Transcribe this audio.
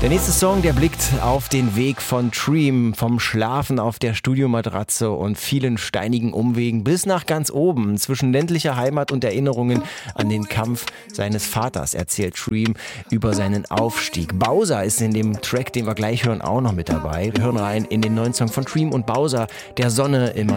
Der nächste Song, der blickt auf den Weg von Dream, vom Schlafen auf der Studiomatratze und vielen steinigen Umwegen bis nach ganz oben. Zwischen ländlicher Heimat und Erinnerungen an den Kampf seines Vaters erzählt Dream über seinen Aufstieg. Bowser ist in dem Track, den wir gleich hören, auch noch mit dabei. Wir hören rein in den neuen Song von Dream und Bowser, der Sonne immer